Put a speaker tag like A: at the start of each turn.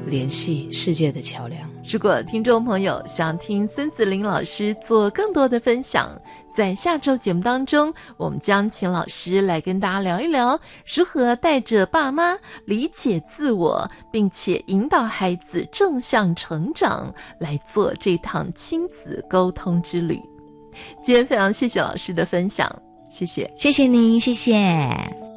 A: 联系世界的桥梁。
B: 如果听众朋友想听孙子玲老师做更多的分享，在下周节目当中，我们将请老师来跟大家聊一聊如何带着爸妈理解自我，并且引导孩子正向成长，来做这趟亲子沟通之旅。今天非常谢谢老师的分享，谢谢。
C: 谢谢您，谢谢。